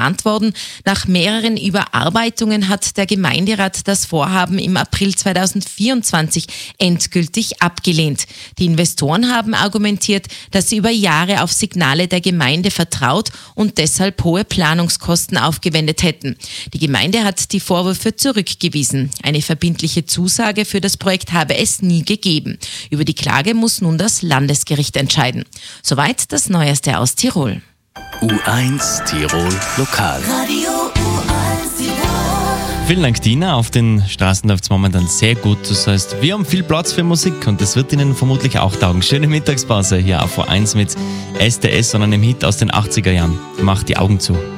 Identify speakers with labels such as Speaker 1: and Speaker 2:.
Speaker 1: geplant worden. Nach mehreren Überarbeitungen hat der Gemeinderat das Vorhaben im April 2024 endgültig abgelehnt. Die Investoren haben argumentiert, dass sie über Jahre auf Signale der Gemeinde vertraut und deshalb hohe Planungskosten aufgewendet hätten. Die Gemeinde hat die Vorwürfe zurückgewiesen. Eine verbindliche Zusage für das Projekt habe es nie gegeben. Über die Klage muss nun das Landesgericht entscheiden. Soweit das Neueste aus Tirol.
Speaker 2: U1 Tirol Lokal.
Speaker 3: Radio U1 Tirol.
Speaker 4: Vielen Dank, Dina. Auf den Straßen läuft es momentan sehr gut. Das heißt, wir haben viel Platz für Musik und das wird Ihnen vermutlich auch taugen. Schöne Mittagspause hier auf U1 mit SDS und einem Hit aus den 80er Jahren. Macht die Augen zu.